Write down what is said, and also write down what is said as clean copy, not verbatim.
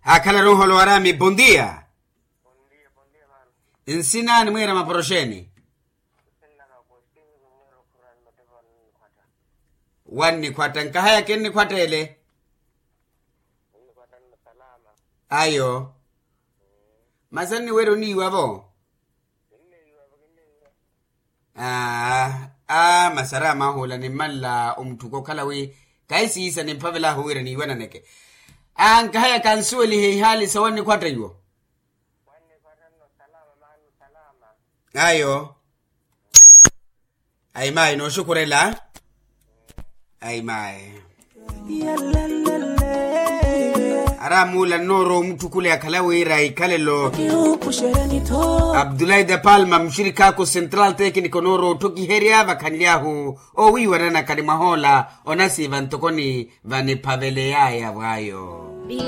Akala roho lo arami, bom dia. Bom dia, mano. Ensina ni mwera maprosheni. Wani kwata nkahaya keni kwata ele. Ayo. Masani wero ni wabo. Masara mahola ni malla umtuko kalawi. Kaisi isa ni mpavela huwira ni wana neke. Nkahaya kansueli hei hali sa wani kwata yuo. Ayo. Aimai no shukurela. Aimai. Aramula noro mtukule akalawira ikalelo. Abdullah de Palma mshirika ko Central Technical noro toki heria vakanyahu o wiwana na kadimahola onasi vantokoni vane pavele ya wayo.